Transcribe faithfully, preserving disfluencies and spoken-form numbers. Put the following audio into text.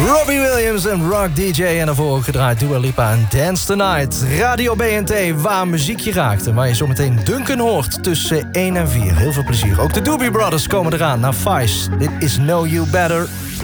Robbie Williams en Rock D J. En daarvoor ook gedraaid Dua Lipa en Dance the Night. Radio B N T, waar muziek je raakt. En waar je zometeen Duncan hoort tussen één en vier. Heel veel plezier. Ook de Doobie Brothers komen eraan naar Vice. Dit is Know You Better.